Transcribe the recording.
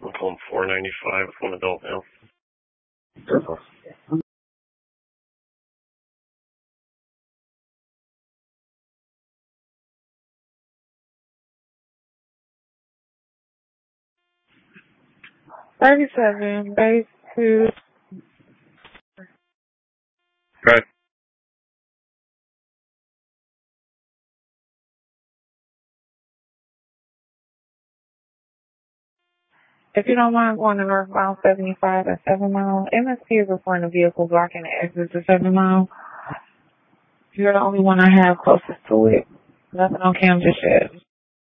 I'm calling 495 with one adult now. $37, base 2. Okay. If you don't mind going to northbound 75 at 7 Mile, MSP is reporting a vehicle blocking the exit to 7 Mile. You're the only one I have closest to it. Nothing on cam just yet.